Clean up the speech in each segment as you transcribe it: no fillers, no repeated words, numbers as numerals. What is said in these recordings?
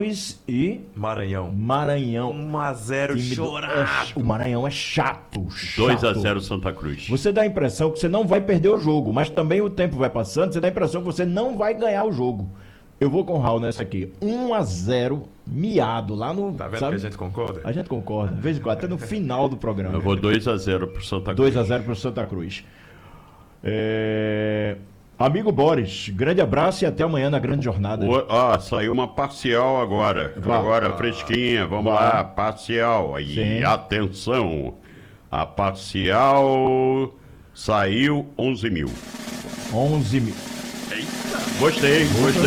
e Maranhão. 1-0 chorado. O Maranhão é chato. 2-0 Santa Cruz. Você dá a impressão que você não vai perder o jogo, mas também o tempo vai passando, você dá a impressão que você não vai ganhar o jogo. Eu vou com o Raul nessa aqui. 1-0 miado lá no... Tá vendo sabe? que a gente concorda? A gente concorda. De vez em quando, até no final do programa. Eu vou 2-0 pro Santa Cruz. 2-0 pro Santa Cruz. Amigo Boris, grande abraço e até amanhã na grande jornada. Saiu uma parcial agora. Fresquinha. Vamos lá, parcial. Aí, Sim. atenção. A parcial saiu 11 mil. 11 mil. Gostei.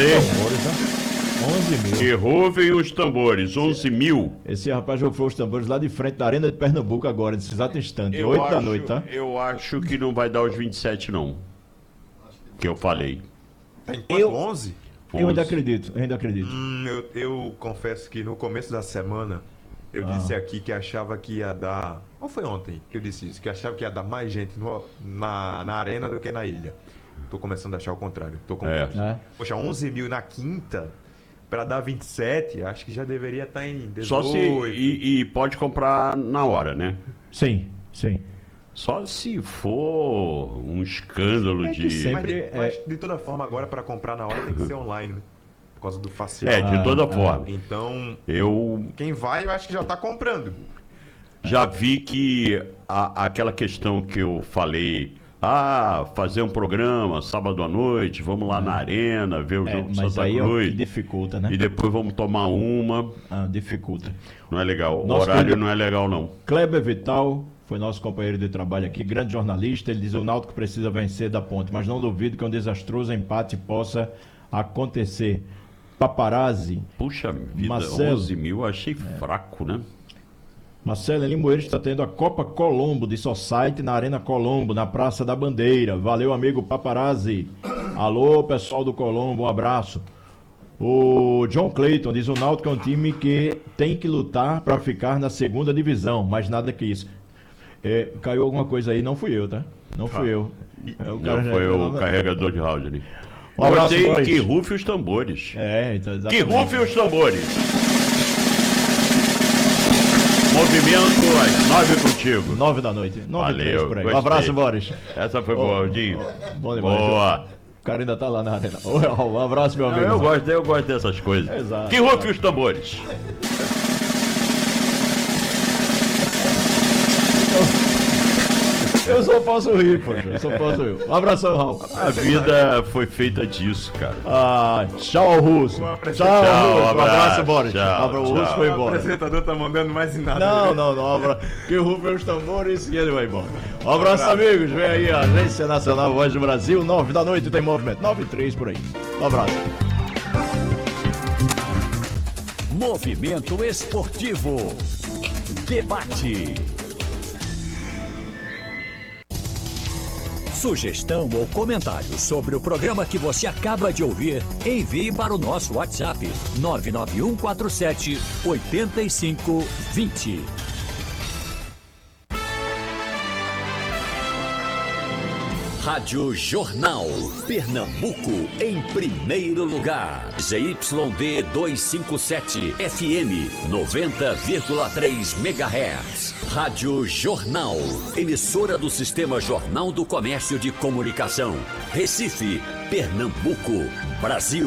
11 mil. Que rufem os tambores, 11 mil. Esse rapaz jogou os tambores lá de frente da Arena de Pernambuco agora, nesse exato instante. 8 da noite, tá? Eu acho que não vai dar os 27, não. Que eu falei. Tá em quanto? 11? Eu ainda acredito. Eu confesso que no começo da semana eu disse aqui que achava que ia dar... Ou foi ontem que eu disse isso? Que achava que ia dar mais gente na arena do que na ilha. Tô começando a achar o contrário. Poxa, 11 mil na quinta para dar 27, acho que já deveria estar em 18. Só se... E pode comprar na hora, né? Sim. Só se for um escândalo de... Mas de toda forma, agora para comprar na hora tem que ser online, né? Por causa do facial. De toda forma. Então, eu quem vai, eu acho que já tá comprando. Já vi que aquela questão que eu falei... fazer um programa sábado à noite, vamos lá na arena, ver o jogo do Santa Cruz. Mas aí é o que dificulta, né? E depois vamos tomar uma. Dificulta. Não é legal. O horário não é legal, não. Kleber Vital foi nosso companheiro de trabalho aqui, grande jornalista. Ele diz: o Náutico precisa vencer da Ponte, mas não duvido que um desastroso empate possa acontecer. Paparazzi. Puxa vida, Marcelo, 11 mil, achei fraco, né? Marcelo Limoeiro está tendo a Copa Colombo de Society na Arena Colombo, na Praça da Bandeira. Valeu, amigo Paparazzi. Alô, pessoal do Colombo, um abraço. O John Clayton diz: o Náutico é um time que tem que lutar para ficar na segunda divisão, mas nada que isso. Caiu alguma coisa aí, não fui eu, tá? Não fui eu. Foi o carregador de áudio ali. Um abraço, que rufe os tambores. Então, que rufe os tambores. Movimento às 9 contigo. 9 da noite. 9 Valeu. por aí. Um abraço, Boris. Essa foi boa, Aldinho. Bom demais. Boa. O cara ainda tá lá na arena. Um abraço, meu amigo. Eu gosto dessas coisas. Exato. Que rufe os tambores. Eu só posso rir, poxa. Eu só posso rir. Um abração, Raul. A vida foi feita disso, cara. Tchau, Russo. Tchau, Russo. Um abraço, Boris. O Russo foi embora. O apresentador tá mandando mais em nada. Não. Que rufem os tambores e ele vai embora. Um abraço, amigos. Vem aí a Agência Nacional Voz do Brasil. 9 da noite tem movimento. 9h03 por aí. Um abraço. Movimento Esportivo. Debate. Sugestão ou comentário sobre o programa que você acaba de ouvir, envie para o nosso WhatsApp 99147 8520. Rádio Jornal, Pernambuco, em primeiro lugar. ZYD 257, FM 90,3 MHz. Rádio Jornal, emissora do Sistema Jornal do Comércio de Comunicação. Recife, Pernambuco, Brasil.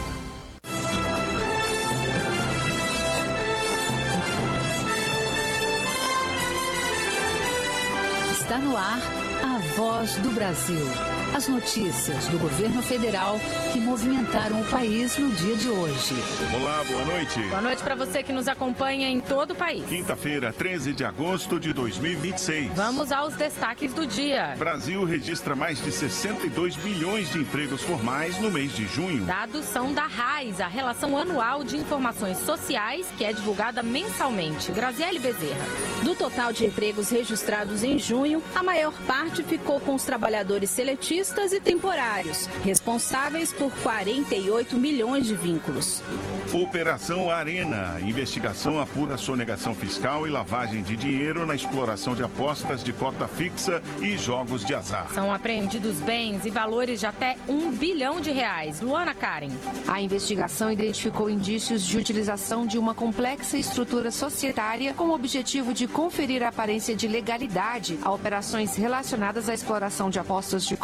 Está no ar a Voz do Brasil. As notícias do governo federal que movimentaram o país no dia de hoje. Olá, boa noite. Boa noite para você que nos acompanha em todo o país. Quinta-feira, 13 de agosto de 2026. Vamos aos destaques do dia. Brasil registra mais de 62 milhões de empregos formais no mês de junho. Dados são da RAIS, a Relação Anual de Informações Sociais, que é divulgada mensalmente. Graziele Bezerra. Do total de empregos registrados em junho, a maior parte ficou com os trabalhadores seletivos cotistas e temporários, responsáveis por 48 milhões de vínculos. Operação Arena. Investigação apura sonegação fiscal e lavagem de dinheiro na exploração de apostas de cota fixa e jogos de azar. São apreendidos bens e valores de até R$1 bilhão. Luana Karen. A investigação identificou indícios de utilização de uma complexa estrutura societária com o objetivo de conferir a aparência de legalidade a operações relacionadas à exploração de apostas de